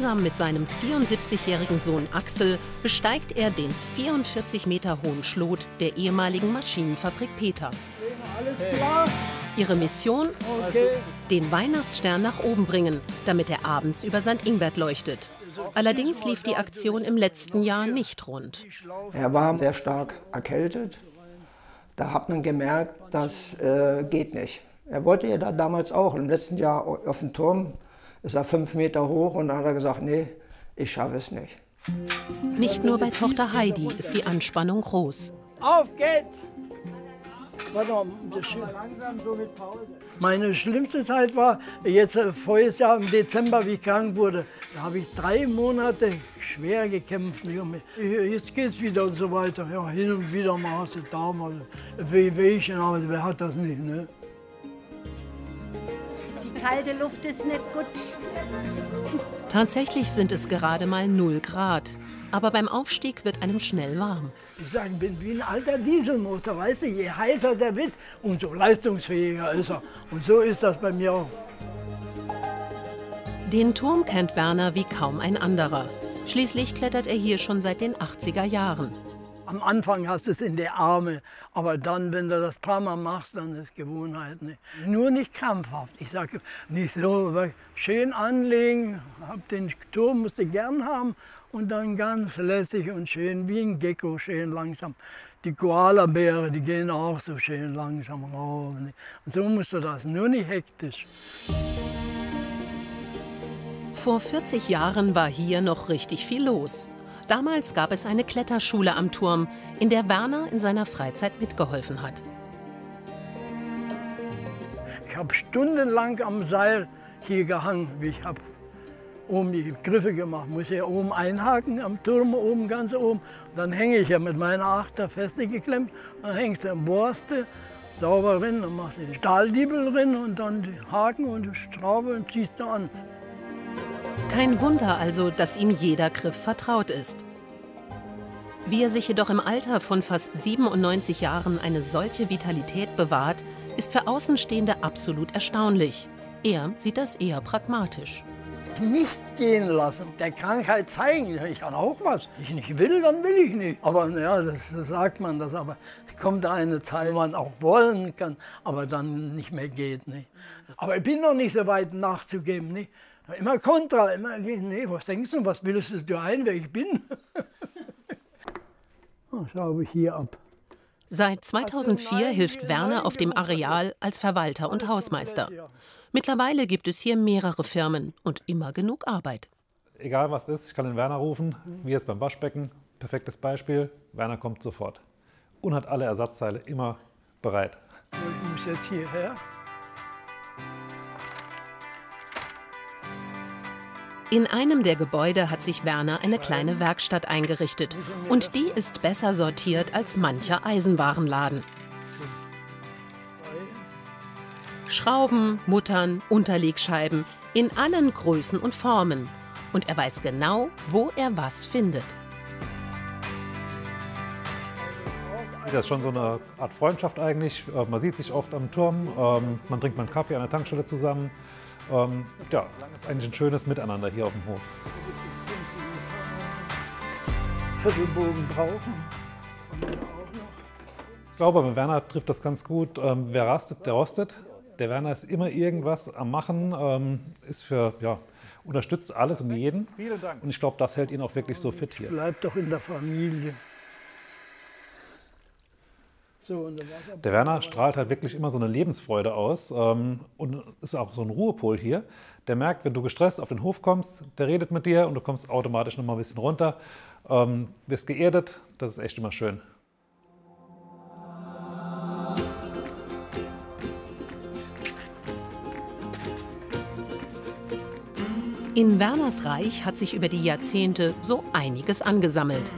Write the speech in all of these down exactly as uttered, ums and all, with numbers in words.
Gemeinsam mit seinem vierundsiebzigjährigen Sohn Axel besteigt er den vierundvierzig Meter hohen Schlot der ehemaligen Maschinenfabrik Peter. Alles klar? Ihre Mission? Okay. Den Weihnachtsstern nach oben bringen, damit er abends über Sankt Ingbert leuchtet. Allerdings lief die Aktion im letzten Jahr nicht rund. Er war sehr stark erkältet. Da hat man gemerkt, das äh, geht nicht. Er wollte ja da damals auch. Im letzten Jahr auf dem Turm ist er fünf Meter hoch und dann hat er gesagt, nee, ich schaffe es nicht. Nicht nur bei Tochter Heidi ist die Anspannung groß. Auf geht's! Warte mal, langsam so mit Pause. Meine schlimmste Zeit war jetzt voriges Jahr im Dezember, wie ich krank wurde. Da habe ich drei Monate schwer gekämpft. Jetzt geht's wieder und so weiter. Ja, hin und wieder mal hast du da mal Wehwehchen, aber wer hat das nicht, ne? Die kalte Luft ist nicht gut. Tatsächlich sind es gerade mal null Grad. Aber beim Aufstieg wird einem schnell warm. Ich sage, ich bin wie ein alter Dieselmotor, weißt du, je heißer der wird, umso leistungsfähiger ist er. Und so ist das bei mir auch. Den Turm kennt Werner wie kaum ein anderer. Schließlich klettert er hier schon seit den achtziger Jahren. Am Anfang hast du es in die Arme, aber dann, wenn du das paar Mal machst, dann ist Gewohnheit. Ne? Nur nicht krampfhaft. Ich sage nicht so, schön anlegen, hab den Turm musst du gern haben und dann ganz lässig und schön, wie ein Gecko, schön langsam. Die Koalabären, die gehen auch so schön langsam rauf. Ne? Und so musst du das, nur nicht hektisch. Vor vierzig Jahren war hier noch richtig viel los. Damals gab es eine Kletterschule am Turm, in der Werner in seiner Freizeit mitgeholfen hat. Ich habe stundenlang am Seil hier gehangen. Ich habe oben die Griffe gemacht. Muss ja oben einhaken, am Turm oben, ganz oben. Dann hänge ich ja mit meiner Achter feste geklemmt. Dann hängst du, bohrst du sauber rein, dann machst du den Stahldiebel rein und dann die Haken und die Schraube und ziehst du an. Kein Wunder also, dass ihm jeder Griff vertraut ist. Wie er sich jedoch im Alter von fast siebenundneunzig Jahren eine solche Vitalität bewahrt, ist für Außenstehende absolut erstaunlich. Er sieht das eher pragmatisch. Nicht gehen lassen, der Krankheit zeigen, ich kann auch was. Wenn ich nicht will, dann will ich nicht. Aber ja, das, das sagt man das. Aber es kommt da eine Zeit, wo man auch wollen kann, aber dann nicht mehr geht. Nicht? Aber ich bin noch nicht so weit nachzugeben. Nicht? Immer kontra, immer, nee, was denkst du, was willst du dir ein, wer ich bin? Das schraube ich hier ab. Seit zweitausendvier hilft Werner auf dem Areal als Verwalter und Hausmeister. Mittlerweile gibt es hier mehrere Firmen und immer genug Arbeit. Egal was ist, ich kann den Werner rufen, wie jetzt beim Waschbecken. Perfektes Beispiel, Werner kommt sofort. Und hat alle Ersatzteile immer bereit. Ich muss jetzt hierher. In einem der Gebäude hat sich Werner eine kleine Werkstatt eingerichtet. Und die ist besser sortiert als mancher Eisenwarenladen. Schrauben, Muttern, Unterlegscheiben in allen Größen und Formen. Und er weiß genau, wo er was findet. Das ist schon so eine Art Freundschaft eigentlich. Man sieht sich oft am Turm, man trinkt mal einen Kaffee an der Tankstelle zusammen. Ähm, ja, das ist eigentlich ein schönes Miteinander hier auf dem Hof. Viertelbogen brauchen. Ich glaube, bei Werner trifft das ganz gut. Ähm, wer rastet, der rostet. Der Werner ist immer irgendwas am Machen, ähm, ist für, ja, unterstützt alles und jeden. Und ich glaube, das hält ihn auch wirklich so fit hier. Bleibt doch in der Familie. Der Werner strahlt halt wirklich immer so eine Lebensfreude aus ähm, und ist auch so ein Ruhepol hier. Der merkt, wenn du gestresst auf den Hof kommst, der redet mit dir und du kommst automatisch noch mal ein bisschen runter, ähm, wirst geerdet, das ist echt immer schön. In Werners Reich hat sich über die Jahrzehnte so einiges angesammelt.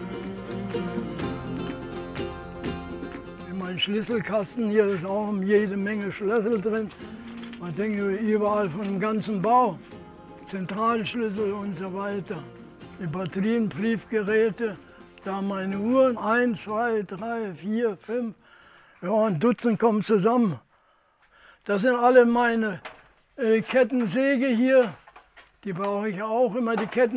Schlüsselkasten hier ist auch jede Menge Schlüssel drin. Man denkt überall von dem ganzen Bau. Zentralschlüssel und so weiter. Die Batterien, Briefgeräte, da meine Uhren, eins, zwei, drei, vier, fünf. Ja, ein Dutzend kommen zusammen. Das sind alle meine äh, Kettensäge hier. Die brauche ich auch immer, die Ketten.